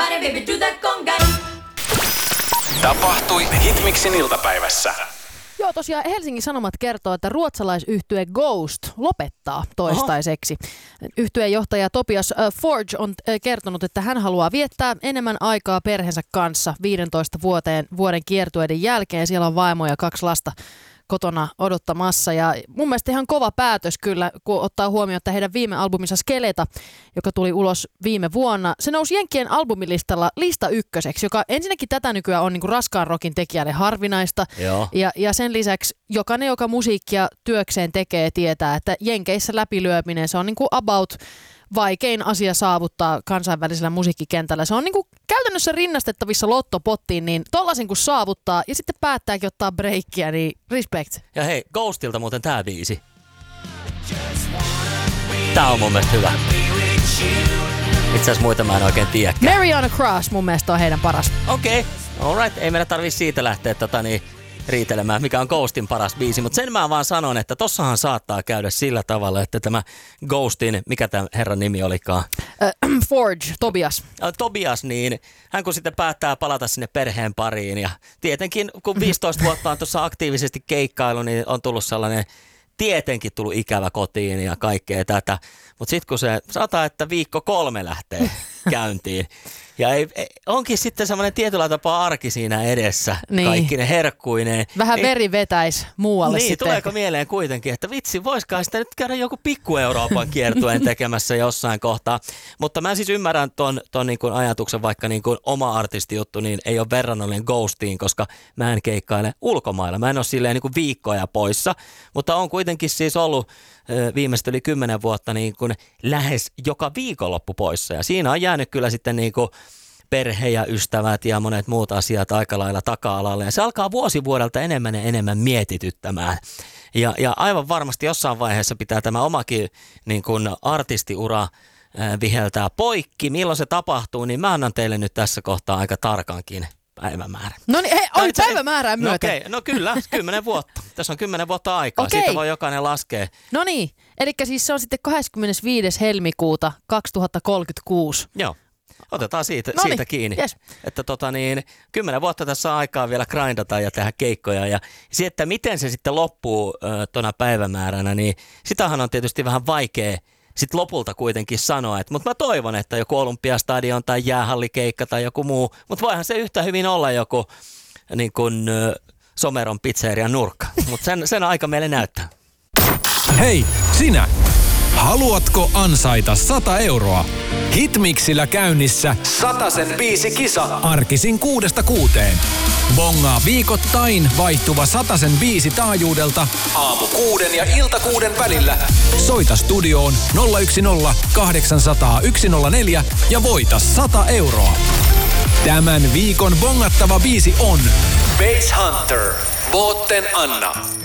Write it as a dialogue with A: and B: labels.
A: body, baby, do that conga.
B: Tapahtui Hitmixin iltapäivässä.
C: Joo, tosiaan Helsingin Sanomat kertoo, että ruotsalaisyhtye Ghost lopettaa toistaiseksi. Yhtyeen johtaja Tobias Forge on kertonut, että hän haluaa viettää enemmän aikaa perheensä kanssa 15 vuoden kiertueiden jälkeen. Siellä on vaimo ja 2 lasta kotona odottamassa. Ja mun mielestä ihan kova päätös kyllä, kun ottaa huomioon, että heidän viime albuminsa Skeleta, joka tuli ulos viime vuonna, se nousi Jenkkien albumilistalla lista 1, joka ensinnäkin tätä nykyään on niinku raskaan rockin tekijälle harvinaista. Ja sen lisäksi jokainen, joka musiikkia työkseen tekee, tietää, että Jenkeissä läpilyöminen, se on niinku about vaikein asia saavuttaa kansainvälisellä musiikkikentällä. Se on niinku käytännössä rinnastettavissa lottopottiin, niin tollaisen kun saavuttaa ja sitten päättääkin ottaa breikkiä, niin respect.
D: Ja hei, Ghostilta muuten tää biisi. Tää on mun mielestä hyvä. Itse asiassa muita mä en oikein tiedäkään.
C: Mariana Cross mun mielestä on heidän paras.
D: Okei, alright. Ei meidän tarvii siitä lähteä riitelemään, mikä on Ghostin paras biisi, mutta sen mä vaan sanon, että tossahan saattaa käydä sillä tavalla, että tämä Ghostin, mikä tämä herran nimi olikaan?
C: Forge, Tobias.
D: Tobias, niin hän kun sitten päättää palata sinne perheen pariin ja tietenkin kun 15 vuotta on tuossa aktiivisesti keikkailu, niin on tullut sellainen tietenkin tullut ikävä kotiin ja kaikkea tätä, mutta sitten kun se sanotaan, että viikko 3 lähtee käyntiin ja onkin sitten semmoinen tietyllä tapaa arki siinä edessä, niin. Kaikki ne herkkuineen.
C: Vähän veri vetäisi muualle
D: niin,
C: sitten.
D: Tuleeko mieleen kuitenkin, että vitsi, voisikaan sitä nyt käydä joku pikku Euroopan kiertueen tekemässä jossain kohtaa. Mutta mä siis ymmärrän ton niin kuin ajatuksen, vaikka niin kuin oma artistijuttu, niin ei ole verrannollinen Ghostiin, koska mä en keikkaile ulkomailla. Mä en ole silleen niin kuin viikkoja poissa, mutta on kuitenkin siis ollut viimeistä yli 10 vuotta niin kuin lähes joka viikonloppu poissa. Ja siinä on jäänyt kyllä sitten niin kuin perhe ja ystävät ja monet muut asiat aika lailla taka-alalle. Ja se alkaa vuosi vuodelta enemmän ja enemmän mietityttämään. Ja aivan varmasti jossain vaiheessa pitää tämä omakin niin kuin artistiura viheltää poikki. Milloin se tapahtuu, niin mä annan teille nyt tässä kohtaa aika tarkankin päivämäärä.
C: No niin, oli päivämäärää myöten.
D: No, no kyllä, 10 vuotta. Tässä on 10 vuota aikaa. Okay. Siitä voi jokainen laskea.
C: No niin, eli siis se on sitten 25. helmikuuta 2036.
D: Joo. Otetaan siitä kiinni,
C: yes.
D: Että 10 vuotta tässä on aikaa vielä grindata ja tehdä keikkoja ja se, että miten se sitten loppuu tuona päivämääränä, niin sitähän on tietysti vähän vaikea sitten lopulta kuitenkin sanoa, mutta mä toivon, että joku Olympiastadion tai jäähallikeikka tai joku muu, mutta voihan se yhtä hyvin olla joku niin kuin Someron pizzerian nurkka, mutta sen aika meille näyttää.
B: Hei, sinä! Haluatko ansaita 100 euroa? Hitmixillä käynnissä 105 kisa. Arkisin 6–6. Bongaa viikoittain vaihtuva 105 taajuudelta aamu 6 ja ilta 6 välillä. Soita studioon 010 800 104 ja voita 100 euroa. Tämän viikon bongattava biisi on Bass Hunter, Botten Anna.